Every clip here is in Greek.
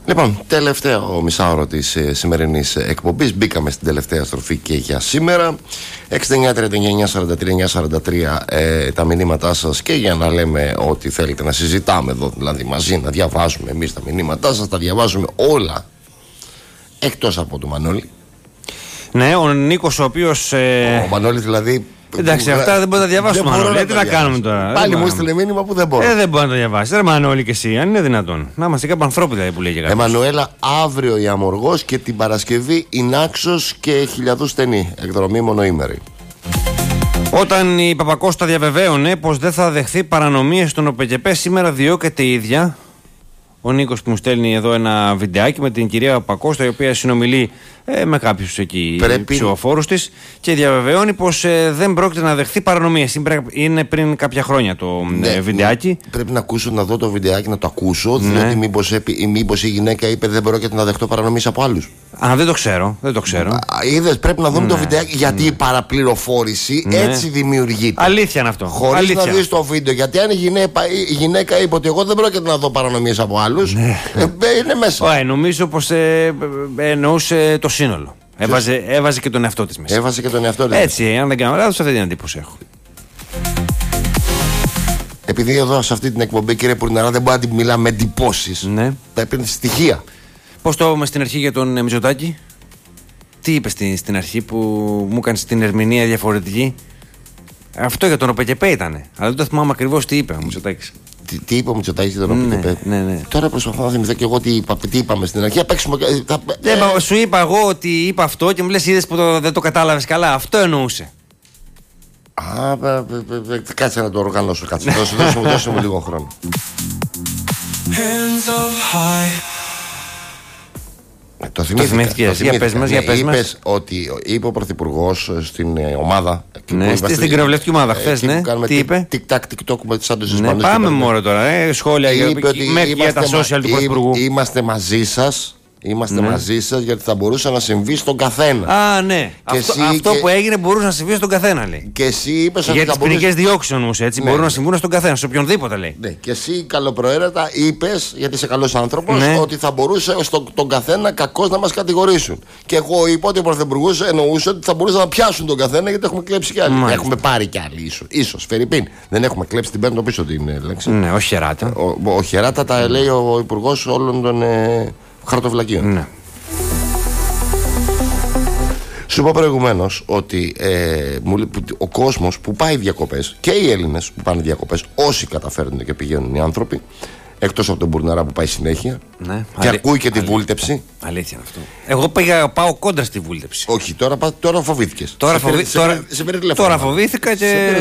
Λοιπόν, τελευταίο μισάωρο της σημερινής εκπομπής. Μπήκαμε στην τελευταία στροφή και για σήμερα. 69-39-43-943 τα μηνύματά σας, και για να λέμε ότι θέλετε να συζητάμε εδώ, δηλαδή μαζί, να διαβάζουμε εμείς τα μηνύματά σας. Τα διαβάζουμε όλα, εκτός από τον Μανώλη. Ναι, ο Νίκος, ο οποίος ο Μανώλης δηλαδή. Εντάξει, αυτά δεν μπορεί να τα διαβάσουμε. Τι να κάνουμε τώρα. Πάλι μου έστειλε μήνυμα που δεν μπορώ. Δεν μπορεί να τα διαβάσει. Ρε Μανώλη, και εσύ, αν είναι δυνατόν. Να είμαστε κάπου ανθρώποι, δηλαδή, που λέγει κάποιος. Εμμανουέλα, αύριο η Αμοργός και την Παρασκευή η Νάξος και Χιλιαδούς στενή. Εκδρομή μονοήμερη. Όταν η Παπακώστα διαβεβαίωνε πως δεν θα δεχθεί παρανομίες στον ΟΠΕΚΕΠΕ, σήμερα διώκεται η ίδια. Ο Νίκος που μου στέλνει εδώ ένα βιντεάκι με την κυρία Παπακώστα, η οποία συνομιλεί με κάποιους εκεί ψηφοφόρους της, και διαβεβαιώνει πως δεν πρόκειται να δεχθεί παρανομίες. Είναι πριν κάποια χρόνια το βιντεάκι. Πρέπει να ακούσω, να δω το βιντεάκι, να το ακούσω, διότι μήπως η γυναίκα είπε δεν πρόκειται να δεχτώ παρανομίες από άλλους. Δεν το ξέρω. Είδες, πρέπει να δούμε το βιντεάκι, γιατί η παραπληροφόρηση έτσι δημιουργείται. Αλήθεια είναι αυτό. Χωρίς να δεις το βίντεο. Γιατί αν η γυναίκα είπε ότι εγώ δεν πρόκειται να δω παρανομίες από άλλους, είναι μέσα. Νομίζω πως εννοούσε το σύνολο. Έβαζε και τον εαυτό της μέσα. Έβαζε και τον εαυτό της. Έτσι, αν δεν κάνω λάθος, αυτή την εντύπωση έχω. Επειδή εδώ σε αυτή την εκπομπή, κύριε Πουρναρά, δεν μπορεί να μιλάμε με εντυπώσεις. Ναι. Πρέπει στοιχεία. Πώς το είπαμε στην αρχή για τον Μητσοτάκη? Τι είπε στην αρχή που μου έκανε την ερμηνεία διαφορετική? Αυτό για τον ΟΠΕΚΕΠΕ ήταν. Αλλά δεν το θυμάμαι ακριβώς τι είπε ο Μητσοτάκης. Τι είπε ο Μητσοτάκης για τον ΟΠΕΚΕΠΕ? Ναι. Τώρα προσπαθώ να θυμηθώ και εγώ τι είπαμε στην αρχή. Σου είπα εγώ ότι είπα αυτό και μου λες, είδες που δεν το κατάλαβες καλά. Αυτό εννοούσε. Κάτσε να το οργανώσω. Δώσε μου λίγο χρόνο. Το θυμήθηκες. Για πες μας. Είπες ότι είπε ο Πρωθυπουργός στην ομάδα. Ναι, στην κοινοβουλευτική ομάδα χθες, ναι. Τι είπε? Τικ-τακ, τικ-τοκ με τις άντρες Ισπανούς. Πάμε μόνο τώρα, σχόλια για τα social του Πρωθυπουργού. Είμαστε μαζί σας. Μαζί σας, γιατί θα μπορούσε να συμβεί στον καθένα. Ναι. Αυτό που έγινε μπορούσε να συμβεί στον καθένα, λέει. Και εσύ είπες για τις ποινικές διώξεις όμως, έτσι. Μπορούν να συμβούν στον καθένα, σε οποιονδήποτε, λέει. Ναι. Και εσύ καλοπροαίρετα είπες, γιατί είσαι καλός άνθρωπος, ότι θα μπορούσε τον καθένα κακώς να μας κατηγορήσουν. Και εγώ είπα ότι ο Πρωθυπουργός εννοούσε ότι θα μπορούσαν να πιάσουν τον καθένα, γιατί έχουμε κλέψει κι άλλοι. Έχουμε πάρει κι άλλοι, ίσως. Φερρυπίν. Δεν έχουμε κλέψει, την παίρνω πίσω την λέξη. Ναι, όχι χεράτα. Ο χεράτα τα λέει ο Υπουργός όλων των χαρτοφυλακίων. Ναι. Σου είπα προηγουμένως ότι ο κόσμος που πάει διακοπές, και οι Έλληνες που πάνε διακοπές, όσοι καταφέρνουν και πηγαίνουν οι άνθρωποι, εκτός από τον Μπουρναρά που πάει συνέχεια, και ακούει και τη βούλτεψη. Αλήθεια είναι αυτό. Εγώ πάω κόντρα στη βούλτεψη. Όχι, τώρα φοβήθηκες. Τώρα φοβήθηκα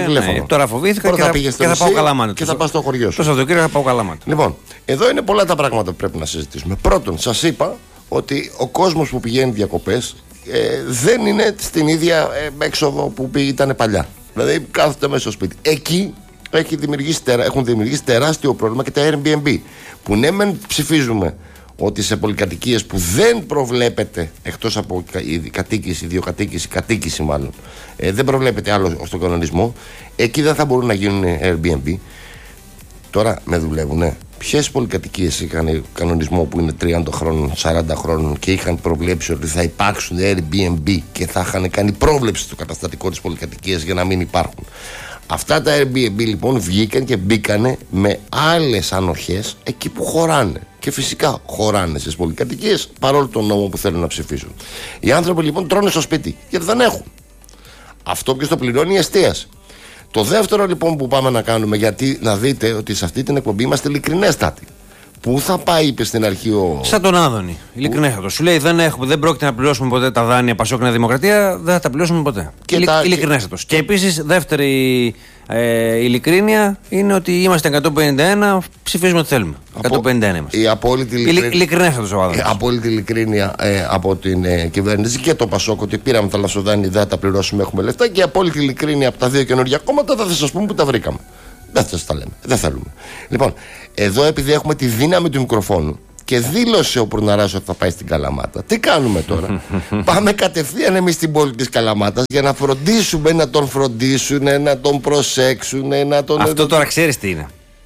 και θα πάω Καλαμάτα. Και θα πάω στο χωριό σου. Το Σαββατοκύριακο θα πάω Καλαμάτα. Λοιπόν, εδώ είναι πολλά τα πράγματα που πρέπει να συζητήσουμε. Πρώτον, σας είπα ότι ο κόσμος που πηγαίνει διακοπές δεν είναι στην ίδια έξοδο που ήταν παλιά. Δηλαδή κάθεται μέσα στο σπίτι. Εκεί έχουν δημιουργήσει τεράστιο πρόβλημα και τα Airbnb. Που ναι, μεν ψηφίζουμε ότι σε πολυκατοικίες που δεν προβλέπεται, εκτός από κατοίκηση, ιδιοκατοίκηση, κατοίκηση μάλλον, δεν προβλέπεται άλλο στον κανονισμό, εκεί δεν θα μπορούν να γίνουν Airbnb. Τώρα με δουλεύουνε. Ποιες πολυκατοικίες είχαν κανονισμό που είναι 30 χρόνων, 40 χρόνων και είχαν προβλέψει ότι θα υπάρξουν Airbnb και θα είχαν κάνει πρόβλεψη στο καταστατικό της πολυκατοικίας για να μην υπάρχουν? Αυτά τα Airbnb λοιπόν βγήκαν και μπήκανε με άλλες ανοχές εκεί που χωράνε. Και φυσικά χωράνε στις πολυκατοικίες, παρόλο τον νόμο που θέλουν να ψηφίσουν. Οι άνθρωποι λοιπόν τρώνε στο σπίτι γιατί δεν έχουν. Αυτό ποιος το πληρώνει? Η εστίαση. Το δεύτερο λοιπόν που πάμε να κάνουμε, γιατί να δείτε ότι σε αυτή την εκπομπή είμαστε ειλικρινέστατοι. Πού θα πάει, είπε στην αρχή ο. Σαν τον Άδωνη. Ειλικρινέστατο. Σου λέει δεν πρόκειται να πληρώσουμε ποτέ τα δάνεια Πασόκ Νέα Δημοκρατία, δεν θα τα πληρώσουμε ποτέ. Ειλικρινέστατο. Και επίσης, δεύτερη ειλικρίνεια είναι ότι είμαστε 151, ψηφίζουμε ό,τι θέλουμε. 151 είμαστε. Η απόλυτη ειλικρινέστατος ο Άδωνης. Απόλυτη ειλικρίνεια από την κυβέρνηση και το Πασόκ ότι πήραμε τα λαυσοδάνεια, δεν θα τα πληρώσουμε, έχουμε λεφτά. Και η απόλυτη ειλικρίνεια από τα δύο καινούργια κόμματα, θα σας πούμε που τα βρήκαμε. Δεν θα σας τα λέμε. Δεν θέλουμε. Λοιπόν, εδώ επειδή έχουμε τη δύναμη του μικροφόνου και δήλωσε ο Πουρναράς ότι θα πάει στην Καλαμάτα, τι κάνουμε τώρα? Πάμε κατευθείαν εμείς στην πόλη της Καλαμάτας για να φροντίσουμε, να τον φροντίσουν, να τον προσέξουν, να τον. Αυτό τώρα ξέρεις τι είναι.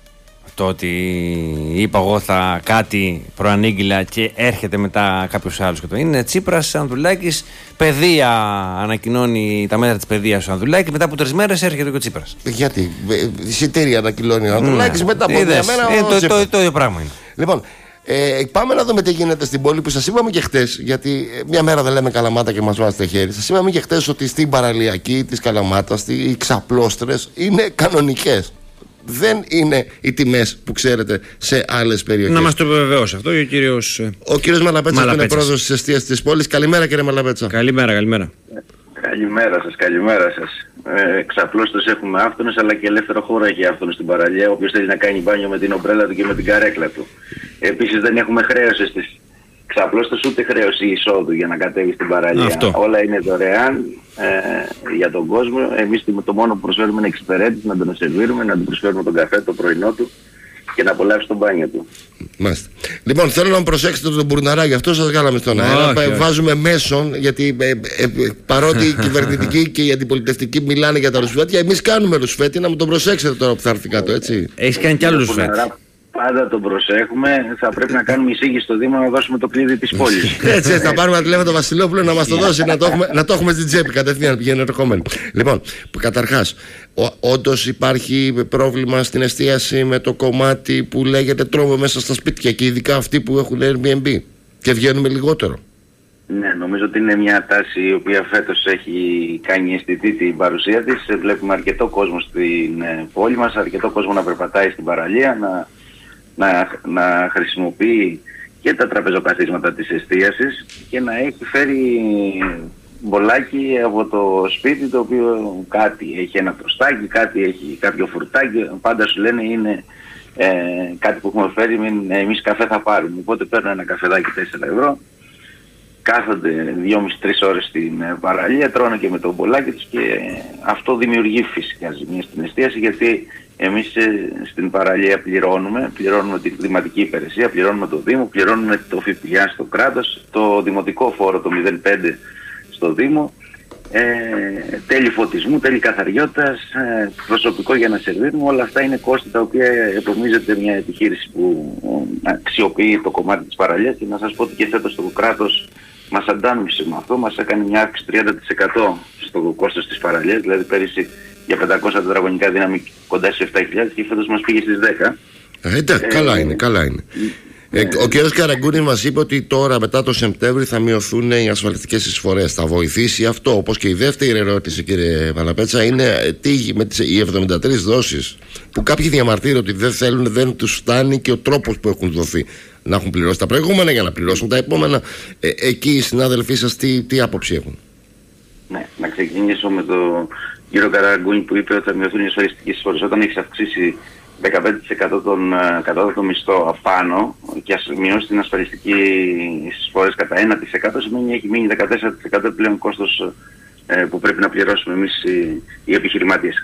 το ότι είπα εγώ θα κάτι προανήγγειλα και έρχεται μετά κάποιος άλλος. Είναι Τσίπρας, Ανδρουλάκης, παιδεία, ανακοινώνει τα μέτρα της παιδείας ο Ανδρουλάκης, μετά από 3 μέρες έρχεται και ο Τσίπρας. Γιατί, εισιτήρια ανακοινώνει ο Ανδρουλάκης, μετά από 2 μέρες το ίδιο πράγμα είναι. Λοιπόν, πάμε να δούμε τι γίνεται στην πόλη που σας είπαμε και χτες. Γιατί μια μέρα δεν λέμε Καλαμάτα και μας βάζετε χέρι. Σας είπαμε και χτες ότι στην παραλιακή της Καλαμάτας οι ξαπλώστρες είναι κανονικές. Δεν είναι οι τιμές που ξέρετε σε άλλες περιοχές. Να μας το επιβεβαιώσει αυτό ο κύριος Μαλαπέτσας που είναι πρόεδρος της εστίας της πόλης. Καλημέρα, κύριε Μαλαπέτσα. Καλημέρα. Καλημέρα σας. Ξαπλώστες έχουμε άφθονες, αλλά και ελεύθερο χώρο έχει άφθονες στην παραλία. Όποιος θέλει να κάνει μπάνιο με την ομπρέλα του και με την καρέκλα του. Επίσης δεν έχουμε χρέωση στις ξαπλώστες, ούτε χρέωση εισόδου για να κατέβει στην παραλία. Αυτό. Όλα είναι δωρεάν για τον κόσμο. Εμείς το μόνο που προσφέρουμε είναι εξυπηρέτηση, να τον σερβίρουμε, να του προσφέρουμε τον καφέ, το πρωινό του και να απολαύσει τον μπάνιο του. Μάλιστα. Λοιπόν, θέλω να προσέξετε τον Μπουρναρά, γι' αυτό σας βγάλαμε στον αέρα. Βάζουμε μέσον, γιατί παρότι οι κυβερνητικοί και οι αντιπολιτευτικοί μιλάνε για τα ρουσφέτια, εμείς κάνουμε ρουσφέτι, να μου τον προσέξετε τώρα που θα έρθει κάτω, έτσι. Έχεις κάνει κι άλλο ρουσφέτι. Πάντα τον προσέχουμε. Θα πρέπει να κάνουμε εισήγηση στο Δήμο να δώσουμε το κλείδι της πόλης. Έτσι, θα πάρουμε να τηλέφωνο τον Βασιλόπουλο να μας το δώσει, να το έχουμε στην τσέπη κατευθείαν πηγαίνει ερχόμενοι. Λοιπόν, καταρχάς, όντως υπάρχει πρόβλημα στην εστίαση με το κομμάτι που λέγεται τρώμε μέσα στα σπίτια και ειδικά αυτοί που έχουν Airbnb και βγαίνουμε λιγότερο. Ναι, νομίζω ότι είναι μια τάση η οποία φέτος έχει κάνει αισθητή την παρουσία της. Βλέπουμε αρκετό κόσμο στην πόλη μας, αρκετό κόσμο να περπατάει στην παραλία, να χρησιμοποιεί και τα τραπεζοκαθίσματα της εστίασης και να έχει φέρει μπολάκι από το σπίτι, το οποίο κάτι έχει ένα προστάκι, κάτι έχει κάποιο φουρτάκι, πάντα σου λένε είναι κάτι που έχουμε φέρει, εμείς καφέ θα πάρουμε. Οπότε παίρνουν ένα καφεδάκι 4 ευρώ, κάθονται 2,5-3 ώρες στην παραλία, τρώνε και με το μπολάκι τους και αυτό δημιουργεί φυσικά ζημία στην εστίαση, γιατί εμείς στην παραλία πληρώνουμε την κλιματική υπηρεσία, πληρώνουμε το Δήμο, πληρώνουμε το ΦΠΑ στο κράτος, το δημοτικό φόρο το 0,5 στο Δήμο, τέλη φωτισμού, τέλη καθαριότητας, προσωπικό για να σερβίρουμε. Όλα αυτά είναι κόστη τα οποία επομίζεται μια επιχείρηση που αξιοποιεί το κομμάτι της παραλίας, και να σας πω ότι και φέτος το κράτος μας αντάμιψε με αυτό, μας έκανε μια αύξηση 30% στο κόστος της παραλίας, δηλαδή πέρυσι για 500 τετραγωνικά δύναμη κοντά στις 7.000 και φέτος μας πήγε στις 10. Εντάξει, καλά είναι. Ο κ. Καραγκούνης μας είπε ότι τώρα μετά το Σεπτέμβρη θα μειωθούν οι ασφαλιστικές εισφορές. Θα βοηθήσει αυτό? Όπως και η δεύτερη ερώτηση, κύριε Μαλαπέτσα, είναι τι με οι 73 δόσεις που κάποιοι διαμαρτύρουν ότι δεν θέλουν, δεν τους φτάνει και ο τρόπος που έχουν δοθεί. Να έχουν πληρώσει τα προηγούμενα για να πληρώσουν τα επόμενα. Εκεί οι συνάδελφοί σας τι άποψη έχουν? Ναι, να ξεκινήσω με τον κύριο Καραγκούνη που είπε ότι θα μειωθούν οι ασφαλιστικές εισφορές. Όταν έχεις αυξήσει 15% τον κατώτατο μισθό απάνω και μειώσει την ασφαλιστική εισφορές κατά 1%, σημαίνει έχει μείνει 14% πλέον κόστος που πρέπει να πληρώσουμε εμείς οι επιχειρηματίες.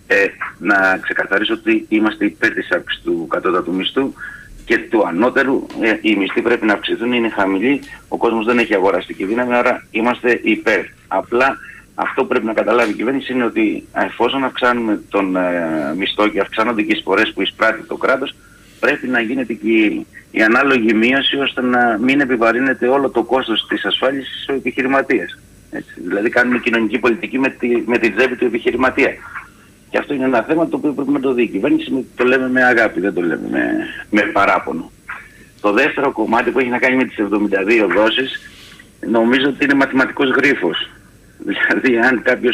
Να ξεκαθαρίσω ότι είμαστε υπέρ της αύξησης του κατώτατου μισθού και του ανώτερου. Οι μισθοί πρέπει να αυξηθούν, είναι χαμηλοί, ο κόσμος δεν έχει αγοραστική δύναμη, άρα είμαστε υπέρ. Απλά αυτό που πρέπει να καταλάβει η κυβέρνηση είναι ότι εφόσον αυξάνουμε τον μισθό και αυξάνονται και οι εισφορές που εισπράττει το κράτος, πρέπει να γίνεται και η ανάλογη μείωση ώστε να μην επιβαρύνεται όλο το κόστος της ασφάλισης στους επιχειρηματίες. Δηλαδή κάνουμε κοινωνική πολιτική με την τσέπη του επιχειρηματία. Και αυτό είναι ένα θέμα το οποίο πρέπει να το δει η κυβέρνηση, το λέμε με αγάπη, δεν το λέμε με παράπονο. Το δεύτερο κομμάτι που έχει να κάνει με τις 72 δόσεις, νομίζω ότι είναι μαθηματικός γρίφος. Δηλαδή αν κάποιος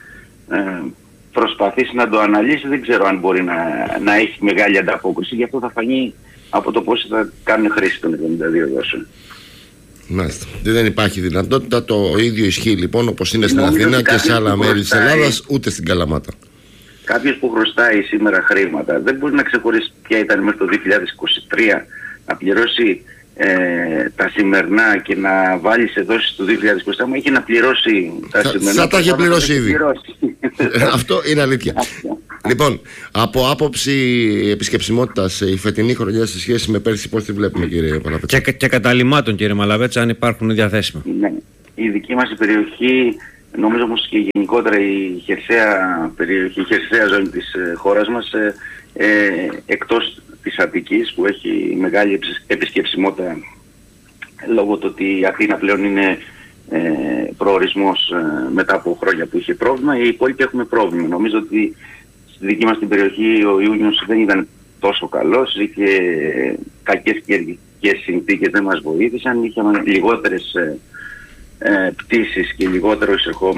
προσπαθήσει να το αναλύσει, δεν ξέρω αν μπορεί να έχει μεγάλη ανταπόκριση. Γι' αυτό θα φανεί από το πώς θα κάνουν χρήση των 72 δόσεων. Μάλιστα. Δεν υπάρχει δυνατότητα. Το ίδιο ισχύει λοιπόν όπως είναι στην Αθήνα και σε άλλα μέρη της Ελλάδας, ούτε στην Καλαμάτα. Κάποιος που χρωστάει σήμερα χρήματα δεν μπορεί να ξεχωρίσει ποια ήταν μέχρι το 2023, να πληρώσει τα σημερινά και να βάλει σε δόσεις του 2023, μα είχε να πληρώσει τα σημερινά. Θα τα είχε πληρώσει ήδη. Αυτό είναι αλήθεια. Λοιπόν, από άποψη επισκεψιμότητας, η φετινή χρονιά σε σχέση με πέρσι, πώς τη βλέπουμε, κύριε Μαλαπέτσα? Και καταλυμάτων, κύριε Μαλαπέτσα, αν υπάρχουν διαθέσιμα. Ναι, η δική μας η περιοχή, νομίζω όμως και γενικότερα η χερσαία περιοχή, η χερσαία ζώνη της χώρας μας, εκτός της Αττικής, που έχει μεγάλη επισκεψιμότητα λόγω του ότι η Αθήνα πλέον είναι προορισμός μετά από χρόνια που είχε πρόβλημα. Οι υπόλοιποι έχουμε πρόβλημα. Νομίζω ότι στη δική μας την περιοχή ο Ιούνιος δεν ήταν τόσο καλός, είχε κακές καιρικές συνθήκες, δεν μας βοήθησαν, είχαμε λιγότερες πτήσεις και λιγότερο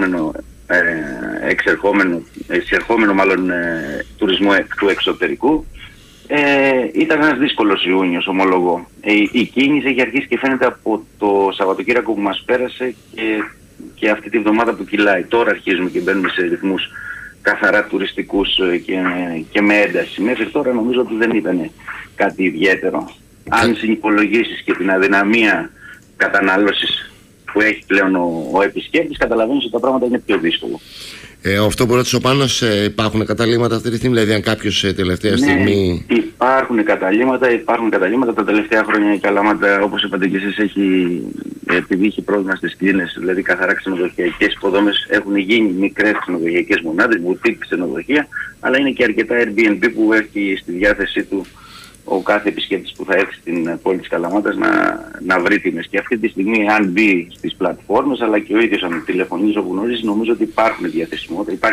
εισερχόμενο μάλλον τουρισμό του εξωτερικού. Ήταν ένας δύσκολος Ιούνιος, ομολογώ. Η κίνηση έχει αρχίσει και φαίνεται από το Σαββατοκύριακο που μας πέρασε και αυτή τη βδομάδα που κυλάει. Τώρα αρχίζουμε και μπαίνουμε σε ρυθμούς καθαρά τουριστικούς και με ένταση. Μέχρι τώρα νομίζω ότι δεν ήταν κάτι ιδιαίτερο. Αν συνυπολογίσεις και την αδυναμία κατανάλωσης που έχει πλέον ο επισκέπτης, καταλαβαίνεις ότι τα πράγματα είναι πιο δύσκολο. Αυτό που ρώτησε ο Πάνος, υπάρχουν καταλήμματα αυτή τη στιγμή, δηλαδή αν κάποιος τελευταία στιγμή... Υπάρχουν καταλήμματα. Τα τελευταία χρόνια η Καλαμάτα, όπως είπατε και εσείς, επειδή έχει πρόβλημα στις κλίνες, δηλαδή καθαρά ξενοδοχειακές υποδόμες, έχουν γίνει μικρές ξενοδοχειακές μονάδες, μπουτίκ ξενοδοχεία, αλλά είναι και αρκετά Airbnb που έχει στη διάθεσή του ο κάθε επισκέπτης που θα έρθει στην πόλη της Καλαμάτας να βρει τιμές. Και αυτή τη στιγμή, αν μπει στις πλατφόρμες, αλλά και ο ίδιος αν τηλεφωνήσει όπου γνωρίζει, νομίζω ότι υπάρχει διαθεσιμότητα.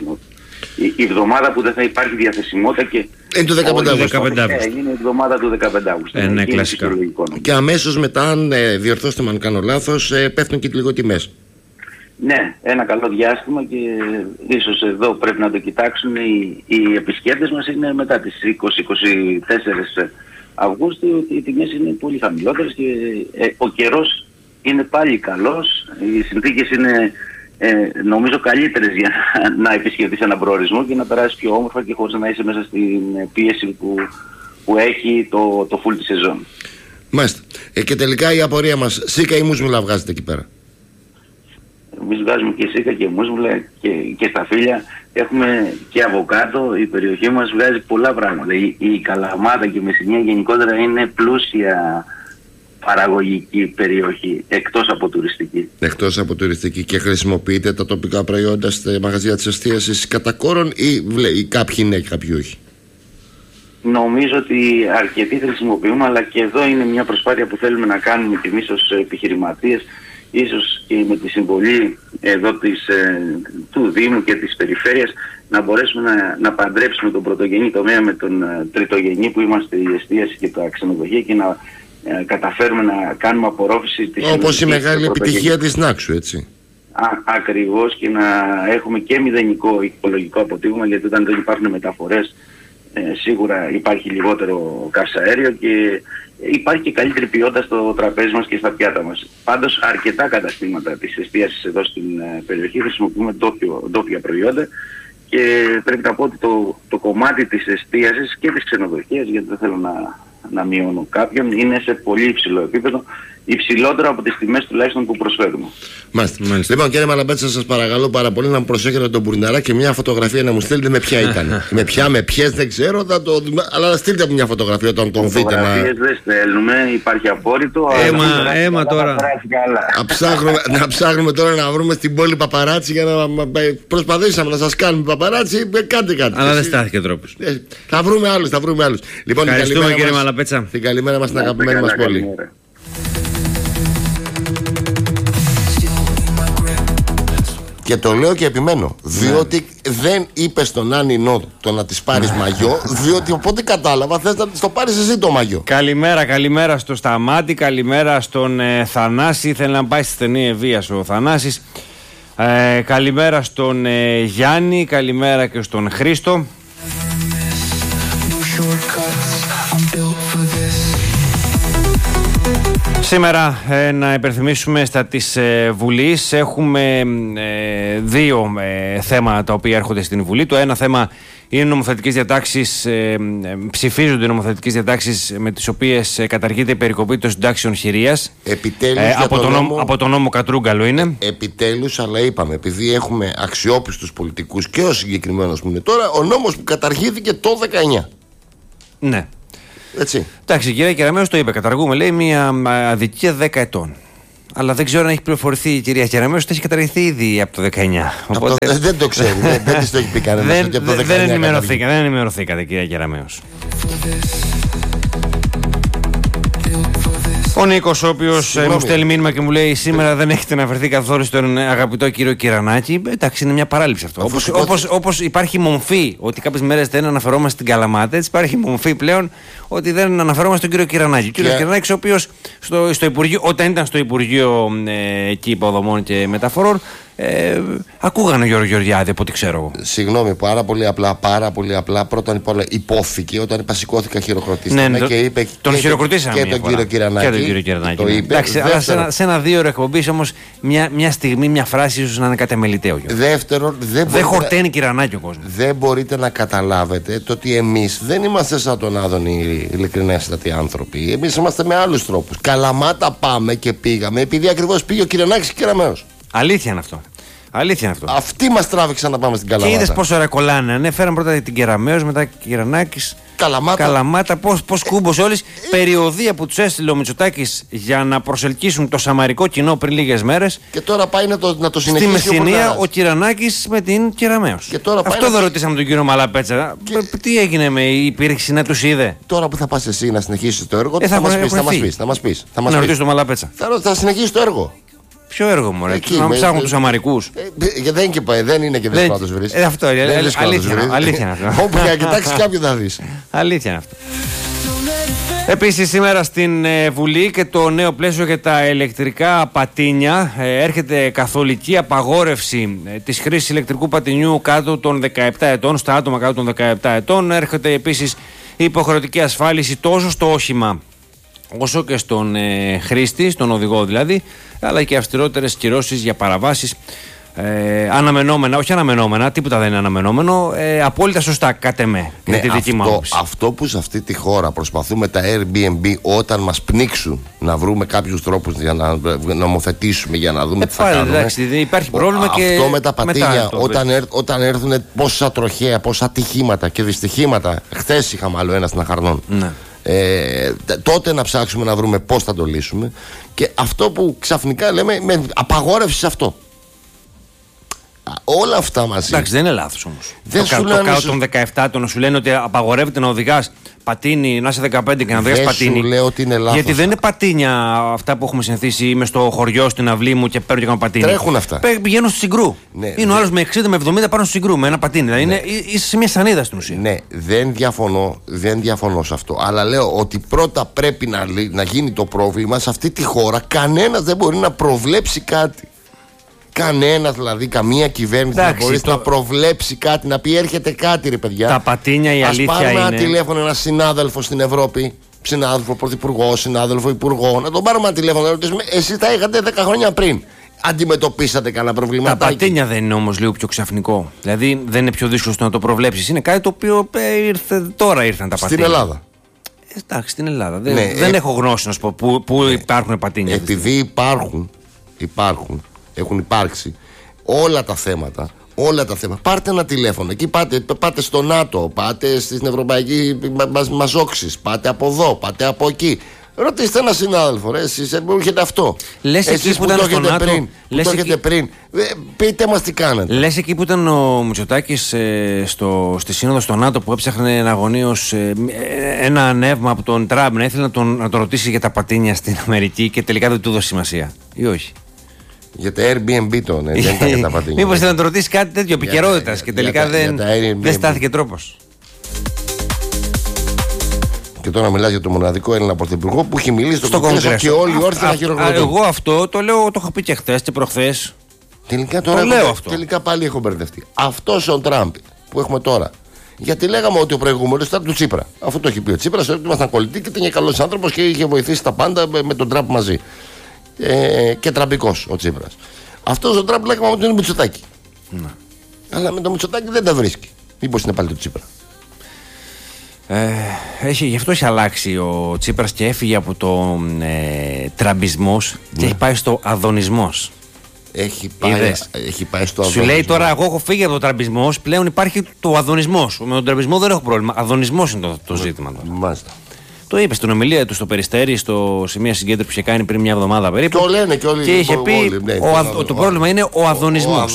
Η εβδομάδα που δεν θα υπάρχει διαθεσιμότητα και... Είναι το 15 Αύγουστο. Είναι η εβδομάδα του 15 Αύγουστο. Ναι, κλασικά. Και αμέσως μετά, αν διορθώστε με αν κάνω λάθος, πέφτουν και λίγο τιμές. Ναι, ένα καλό διάστημα και ίσως εδώ πρέπει να το κοιτάξουν οι επισκέπτες μας, είναι μετά τις 20-24 Αυγούστου, οι τιμές είναι πολύ χαμηλότερες και ο καιρός είναι πάλι καλός, οι συνθήκες είναι νομίζω καλύτερες για να επισκεφτείς έναν προορισμό και να περάσεις πιο όμορφα και χωρίς να είσαι μέσα στην πίεση που έχει το full της σεζόν. Μάλιστα. Και τελικά η απορία μας, σίκα ή μουσμουλα βγάζετε εκεί πέρα? Εμείς βγάζουμε και σίκα και μουσμουλα και στα φύλλα. Έχουμε και αβοκάτο. Η περιοχή μας βγάζει πολλά πράγματα. Η Καλαμάτα και η Μεσσηνία γενικότερα είναι πλούσια παραγωγική περιοχή, εκτός από τουριστική. Εκτός από τουριστική. Και χρησιμοποιείτε τα τοπικά προϊόντα στα μαγαζιά της εστίασης κατά κόρον ή κάποιοι ναι και κάποιοι όχι? Νομίζω ότι αρκετοί χρησιμοποιούμε, αλλά και εδώ είναι μια προσπάθεια που θέλουμε να κάνουμε και εμείς ως επιχειρηματίες, ίσως και με τη συμβολή εδώ του Δήμου και της Περιφέρειας, να μπορέσουμε να παντρέψουμε τον πρωτογενή τομέα με τον τριτογενή που είμαστε η εστίαση και τα ξενοδοχεία και να καταφέρουμε να κάνουμε απορρόφηση της... Όπως η μεγάλη επιτυχία της Νάξου, έτσι. Ακριβώς, και να έχουμε και μηδενικό οικολογικό αποτύπωμα, γιατί όταν δεν υπάρχουν μεταφορές σίγουρα υπάρχει λιγότερο καυσαέριο και υπάρχει και καλύτερη ποιότητα στο τραπέζι μας και στα πιάτα μας. Πάντως αρκετά καταστήματα της εστίασης εδώ στην περιοχή χρησιμοποιούμε ντόπια προϊόντα και πρέπει να πω ότι το κομμάτι της εστίασης και της ξενοδοχείας, γιατί δεν θέλω να μειώνω κάποιον, είναι σε πολύ υψηλό επίπεδο, υψηλότερο από τις τιμές τουλάχιστον που προσφέρουμε. Μάλιστα. Λοιπόν, κύριε Μαλαμπέτσα, σας παρακαλώ πάρα πολύ να μου προσέχετε τον Μπουρναρά και μια φωτογραφία να μου στείλετε με ποια ήταν. με ποιες δεν ξέρω, αλλά στείλτε μου μια φωτογραφία όταν τον δείτε. Φωτογραφίες δεν στέλνουμε, υπάρχει απόρριτο. Αίμα τώρα. Να ψάχνουμε τώρα να βρούμε στην πόλη παπαράτσι για να προσπαθήσαμε να σας κάνουμε παπαράτσι, κάντε κάτι. Αλλά δεν στάθηκε τρόπος. Θα βρούμε άλλους. Λοιπόν, ευχαριστούμε κύριε Μαλαπέτσα. Την καλημέρα μας στην αγαπημένη μας πόλη. Και το λέω και επιμένω, διότι δεν είπε στον Άννη Νότ το να της πάρεις μαγιό, διότι οπότε κατάλαβα θες να της το πάρεις εσύ το μαγιό. Καλημέρα στο Σταμάτη, καλημέρα στον Θανάση, θέλει να πάει στη στενή Ευβίας ο Θανάσης. Καλημέρα στον Γιάννη, καλημέρα και στον Χρήστο. Σήμερα να υπενθυμίσουμε στα της Βουλής. Έχουμε δύο θέματα τα οποία έρχονται στην Βουλή. Το ένα θέμα είναι νομοθετικές διατάξεις, ψηφίζονται νομοθετικές διατάξεις με τις οποίες καταργείται η περικοπή των συντάξεων χειρίας. Επιτέλους από τον νόμο Κατρούγκαλο είναι. Επιτέλους, αλλά είπαμε, επειδή έχουμε αξιόπιστους πολιτικούς και ο συγκεκριμένος που είναι τώρα, ο νόμος που καταργήθηκε το 19. Ναι. Έτσι. Εντάξει, κυρία Κεραμέως το είπε. Καταργούμε, λέει, μια αδικία 10 ετών. Αλλά δεν ξέρω αν έχει πληροφορηθεί η κυρία Κεραμέως ότι έχει καταργηθεί ήδη από το 19. Οπότε... δεν το ξέρει. δεν της το έχει πει κανένας ότι από το 19. Δεν ενημερωθήκατε, κυρία Κεραμέως. Ο Νίκος, ο οποίος μου στέλνει μήνυμα και μου λέει: σήμερα δεν έχετε αναφερθεί καθόλου στον αγαπητό κύριο Κυρανάκη. Εντάξει, είναι μια παράληψη αυτό. Όπως υπάρχει μομφή ότι κάποιες μέρες δεν αναφερόμαστε στην Καλαμάτα, έτσι υπάρχει μομφή πλέον ότι δεν αναφερόμαστε στον κύριο Κυρανάκη. Ο κύριος Κυρανάκης, ο οποίος στο Υπουργείο, όταν ήταν στο Υπουργείο εκεί υποδομών και μεταφορών, ακούγανε Γιώργο Γεωργιάδη από ό,τι ξέρω εγώ. Συγγνώμη, πάρα πολύ απλά. Πρώτα απ' όλα υπόθηκε όταν σηκώθηκα χειροκροτήσαμε και είπε. Τον χειροκροτήσαμε και τον κύριο Κυρανάκη. Το είπε. Εντάξει, αλλά σε ένα 2 ώρο εκπομπής όμως μια στιγμή, μια φράση ίσως να είναι κάτι αμεληταίο. Δεύτερον, δεν χορταίνει Κυρανάκη ο κόσμος. Δεν μπορείτε να καταλάβετε το ότι εμείς δεν είμαστε σαν τον Άδωνη ειλικρινέστατοι άνθρωποι. Εμείς είμαστε με άλλους τρόπους. Καλαμάτα πάμε και πήγαμε επειδή ακριβώς πήγε ο Κυρανάκης και Κεραμέως. Αλήθεια είναι αυτό. Αυτοί μας τράβηξαν να πάμε στην Καλαμάτα. Και είδες πόσο ωραία κολλάνε. Ανέφεραν πρώτα την Κεραμέως, μετά Κυρανάκης. Καλαμάτα. Πώς κούμπος όλης. Περιοδία που τους έστειλε ο Μητσοτάκης για να προσελκύσουν το σαμαρικό κοινό πριν λίγες μέρες. Και τώρα πάει να το συνεχίσει. Στη Μεσσηνία ο Κυρανάκης με την Κεραμέως. Αυτό δεν ρωτήσαμε τον κύριο Μαλαπέτσα. Τι έγινε με η υπήρξη, να τους είδε. Τώρα που θα πας εσύ να συνεχίσεις το έργο, θα μας πεις. Να ρωτήσεις τον Μαλαπέτσα. Θα συνεχίσεις το έργο. Ποιο έργο μου, να ψάχνουν τους αμαρικούς. Δεν είναι και δύσκολο να τους βρεις. Αυτό είναι. Αλήθεια είναι αυτό. Όπου για να κοιτάξεις κάποιον θα δεις. Αλήθεια είναι αυτό. Επίσης σήμερα στην Βουλή και το νέο πλαίσιο για τα ηλεκτρικά πατίνια. Έρχεται καθολική απαγόρευση της χρήσης ηλεκτρικού πατινιού κάτω των 17 ετών, στα άτομα κάτω των 17 ετών. Έρχεται επίσης υποχρεωτική ασφάλιση τόσο στο όχημα όσο και στον χρήστη, στον οδηγό δηλαδή, αλλά και αυστηρότερες κυρώσεις για παραβάσεις αναμενόμενα, όχι αναμενόμενα, τίποτα δεν είναι αναμενόμενο, απόλυτα σωστά κατ' εμέ, για τη δική μου άποψη. Αυτό που σε αυτή τη χώρα προσπαθούμε τα Airbnb όταν μας πνίξουν να βρούμε κάποιους τρόπους για να νομοθετήσουμε, για να δούμε τι θα κάνουμε. Εντάξει, υπάρχει πρόβλημα και αυτό με τα πατίνια, όταν έρθουν πόσα τροχαία, πόσα ατυχήματα και δυστυχήματα. Χθες είχαμε άλλο ένα στην Αχαρνών. Ναι. Τότε να ψάξουμε να βρούμε πώς θα το λύσουμε. Και αυτό που ξαφνικά λέμε με απαγόρευση σε αυτό. Όλα αυτά μαζί. Εντάξει, δεν είναι λάθος όμως. Το κάτω των 17 σου λένε ότι απαγορεύεται να οδηγάς πατίνι, να είσαι 15 και να οδηγάς πατίνι. Σου λέω ότι είναι λάθος. Γιατί δεν είναι πατίνια αυτά που έχουμε συνηθίσει. Είμαι στο χωριό, στην αυλή μου και παίρνω και κάνω πατίνι. Τρέχουν αυτά. Πηγαίνω στο Συγκρού. Ναι, είναι ο άλλος με 60 με 70 πάνω στο Συγκρού με ένα πατίνι. Δηλαδή ναι. Είσαι σε μια σανίδα στην ουσία. Ναι, δεν διαφωνώ σε αυτό. Αλλά λέω ότι πρώτα πρέπει να γίνει το πρόβλημα σε αυτή τη χώρα. Κανένας δεν μπορεί να προβλέψει κάτι. Κανένα δηλαδή, καμία κυβέρνηση δεν μπορεί να προβλέψει κάτι, να πει έρχεται κάτι, ρε παιδιά. Τα πατίνια, η αλήθεια είναι. Ας πάρουμε ένα τηλέφωνο, ένα συνάδελφο στην Ευρώπη, συνάδελφο πρωθυπουργό, συνάδελφο υπουργό, να τον πάρουμε ένα τηλέφωνο να ρωτήσουμε, εσείς τα είχατε 10 χρόνια πριν. Αντιμετωπίσατε κανένα προβληματάκι? Τα πατίνια δεν είναι όμως λίγο πιο ξαφνικό. Δηλαδή δεν είναι πιο δύσκολο να το προβλέψεις. Είναι κάτι το οποίο τώρα ήρθαν τα πατίνια. Στην Ελλάδα. Εντάξει, στην Ελλάδα. Δεν έχω γνώση να σου πω πού υπάρχουν πατίνια. Επειδή υπάρχουν. Έχουν υπάρξει όλα τα θέματα. Πάρτε ένα τηλέφωνο. Εκεί πάτε στο ΝΑΤΟ, πάτε στην Ευρωπαϊκή Μαζόξης, πάτε από εδώ, πάτε από εκεί. Ρωτήστε ένα συνάδελφο, εσείς που έχετε αυτό. Λες εκεί που ήταν στο ΝΑΤΟ, που το έχετε πριν. Πείτε μας τι κάνετε. Λες εκεί που ήταν ο Μητσοτάκης στη σύνοδο στο ΝΑΤΟ που έψαχνε εναγωνίως ένα ανέβημα από τον Τραμπ, να ήθελε να τον ρωτήσει για τα πατίνια στην Αμερική και τελικά δεν του δώσει σημασία, ή όχι? Για τα Airbnb δεν ήταν για τα πατίνια. Μήπως ήθελε να το ρωτήσει κάτι τέτοιο επικαιρότητας και τελικά δεν στάθηκε τρόπος. Και τώρα μιλάς για το μοναδικό Έλληνα πρωθυπουργό που έχει μιλήσει στο Κογκρέσο και όλοι όρθιοι να χειροκροτούν. Εγώ αυτό το λέω, το έχω πει και χθες και προχθές. Τελικά τώρα τελικά πάλι έχω μπερδευτεί. Αυτός ο Τραμπ που έχουμε τώρα. Γιατί λέγαμε ότι ο προηγούμενος ήταν του Τσίπρα. Αυτό το έχει πει ο Τσίπρας, ότι ήμασταν κολλητοί και ήταν καλός άνθρωπος και είχε βοηθήσει τα πάντα με τον Τραμπ μαζί. Και τραμπικός ο Τσίπρας. Αυτός ο Τραμπ λέγαμε ότι είναι Μητσοτάκη. Αλλά με το Μητσοτάκη δεν τα βρίσκει. Μήπως είναι πάλι το Τσίπρα? Γι' αυτό έχει αλλάξει ο Τσίπρας και έφυγε από το τραμπισμός και έχει πάει στο αδωνισμός. Έχει πάει στο αδωνισμό. Σου λέει τώρα, εγώ έχω φύγει από το τραμπισμό, πλέον υπάρχει το αδωνισμός. Με τον τραμπισμό δεν έχω πρόβλημα. Αδωνισμός είναι το ζήτημα τώρα. Μάλιστα. Το είπε στην ομιλία του στο Περιστέρι, σε μια συγκέντρωση που είχε κάνει πριν μια εβδομάδα περίπου. Το λένε και όλοι. Και είχε πει το πρόβλημα είναι ο αδωνισμός.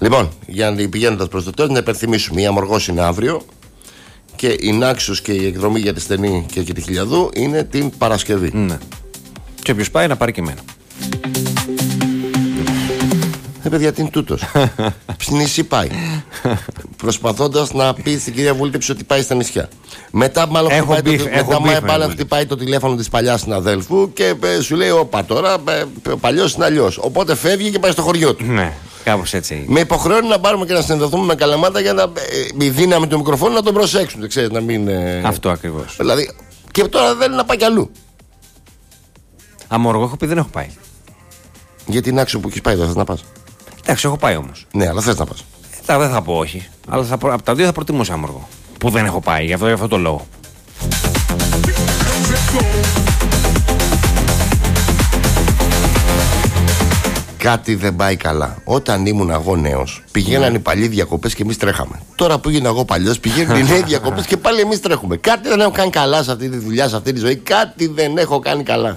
Λοιπόν, πηγαίνοντας προς το τέλος, να υπενθυμίσουμε: η Αμοργός είναι αύριο και η Νάξος και η εκδρομή για τη Στενή και τη Χιλιαδού είναι την Παρασκευή. Ναι. Και όποιος πάει να πάρει και εμένα. Παιδιά, τι είναι τούτος. Νησί πάει. Προσπαθώντας να πει στην κυρία Βούλτεψη ότι πάει στα νησιά. Μετά μάλλον χτυπάει το τηλέφωνο της παλιάς συναδέλφου και σου λέει: όπα τώρα, ο παλιός είναι αλλιώς. Οπότε φεύγει και πάει στο χωριό του. Ναι, κάπως έτσι. Με υποχρεώνει να πάρουμε και να συνδεθούμε με Καλαμάτα για να η δύναμη του μικροφόνου να τον προσέξουν. Ξέρεις, να μην. Αυτό ακριβώς. Δηλαδή, και τώρα δεν είναι να πάει κι αλλού. Αμόργο έχω πει, δεν έχω πάει. Γιατί την άξιο που έχεις πάει, δεν θες να πας? Εντάξει, έχω πάει όμως. Ναι, αλλά θες να πας. Δεν θα πω όχι. Αλλά από τα δύο θα προτιμούσα Αμόργο. Που δεν έχω πάει, γι' αυτό το λόγο. Κάτι δεν πάει καλά. Όταν ήμουν εγώ νέος, πηγαίναν οι παλιοί διακοπές και εμείς τρέχαμε. Τώρα που γίνω εγώ παλιός, πηγαίνουν οι νέοι διακοπές και πάλι εμείς τρέχουμε. Κάτι δεν έχω κάνει καλά σε αυτή τη δουλειά, σε αυτή τη ζωή. Κάτι δεν έχω κάνει καλά.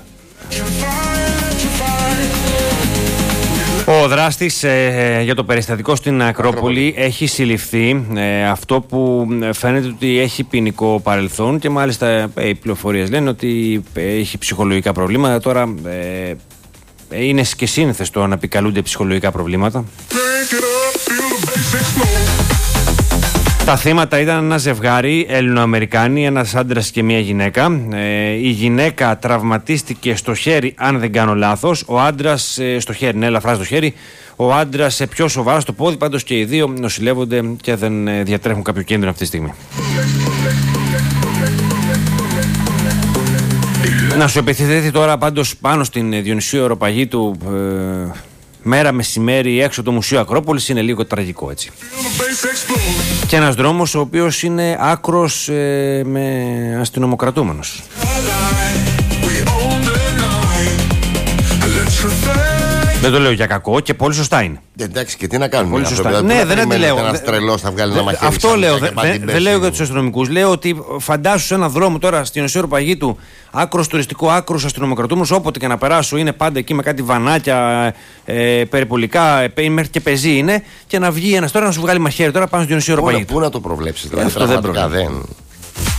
Ο δράστης για το περιστατικό στην Ακρόπολη έχει συλληφθεί. Αυτό που φαίνεται ότι έχει ποινικό παρελθόν και μάλιστα οι πληροφορίες λένε ότι έχει ψυχολογικά προβλήματα. Τώρα είναι και σύνθεστο να επικαλούνται ψυχολογικά προβλήματα. Τα θύματα ήταν ένα ζευγάρι Έλληνο-Αμερικάνοι, ένας άντρας και μια γυναίκα. Η γυναίκα τραυματίστηκε στο χέρι, αν δεν κάνω λάθος. Ο άντρας στο χέρι, ναι, ελαφρά στο χέρι. Ο άντρας πιο σοβαρά στο πόδι. Πάντως και οι δύο νοσηλεύονται και δεν διατρέχουν κάποιο κίνδυνο αυτή τη στιγμή. Να σου επιθυμηθεί τώρα πάντως πάνω στην Διονυσίου Αεροπαγήτου μέρα μεσημέρι έξω το Μουσείο Ακρόπολης είναι λίγο τραγικό, έτσι. Και ένας δρόμος ο οποίος είναι άκρος με αστυνομοκρατούμενος. Δεν το λέω για κακό και πολύ σωστά είναι. Εντάξει, και τι να κάνουμε. Πολύ σωστά. Ναι, δεν αντιλέω. Ένας τρελός θα βγάλει ένα μαχαίρι. Αυτό λέω. Δεν λέω για τους αστυνομικούς. Λέω ότι φαντάσου σε έναν δρόμο τώρα στην Διονυσίου Αεροπαγήτου, άκρος τουριστικό, άκρος αστυνομοκρατούμενος, όποτε και να περάσω είναι πάντα εκεί με κάτι βανάκια, περιπολικά, μέχρι και πεζή είναι, και να βγει ένας τώρα να σου βγάλει μαχαίρι τώρα πάνω στη Διονυσίου Αεροπαγήτου. Πού να το προβλέψεις, δηλαδή. Αυτό δεν.